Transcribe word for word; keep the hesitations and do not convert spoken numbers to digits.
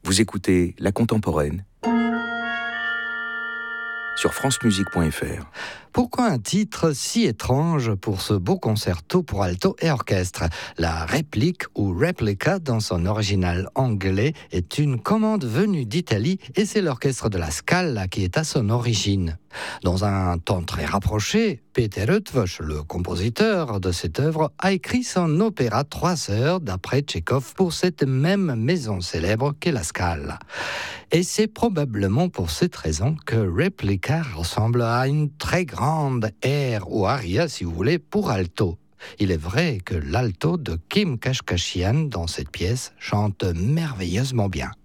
Vous écoutez La Contemporaine sur francemusique point f r. Pourquoi un titre si étrange pour ce beau concerto pour alto et orchestre ? La réplique ou replica dans son original anglais est une commande venue d'Italie et c'est l'orchestre de la Scala qui est à son origine. Dans un temps très rapproché, Peter Eötvös, le compositeur de cette œuvre, a écrit son opéra Trois heures d'après Tchekhov pour cette même maison célèbre qu'est la Scala. Et c'est probablement pour cette raison que Replica ressemble à une très grande air ou aria, si vous voulez, pour alto. Il est vrai que l'alto de Kim Kashkashian dans cette pièce chante merveilleusement bien.